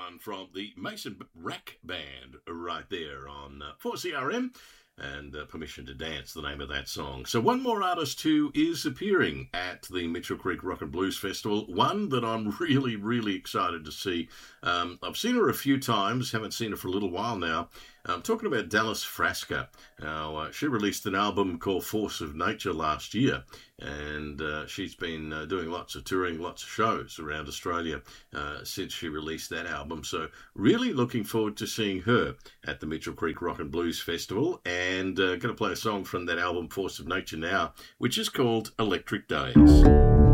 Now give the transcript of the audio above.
one from the Mason Rack Band right there on 4CRM. And Permission to Dance, the name of that song. So one more artist who is appearing at the Mitchell Creek Rock and Blues Festival, one that I'm really, really excited to see. I've seen her a few times, haven't seen her for a little while now. I'm talking about Dallas Frasca. Now, she released an album called Force of Nature last year, and she's been doing lots of touring, lots of shows around Australia since she released that album. So really looking forward to seeing her at the Mitchell Creek Rock and Blues Festival, and going to play a song from that album Force of Nature now, which is called Electric Days.